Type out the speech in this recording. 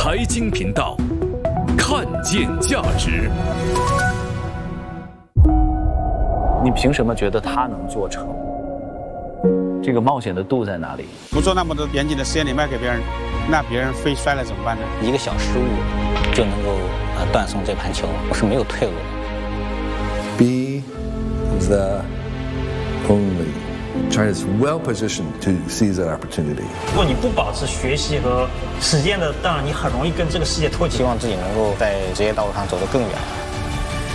财经频道，看见价值。 你凭什么觉得他能做成？这个冒险的度在哪里？ 不做那么多严谨的实验，你卖给别人，那别人飞摔了怎么办呢？ 一个小失误就能够断送这盘球，我是没有退路的。 Be the only. China is well positioned to seize that opportunity. 如果你不保持学习和实践的，当然你很容易跟这个世界脱节。 希望自己能够在职业道路上走得更远。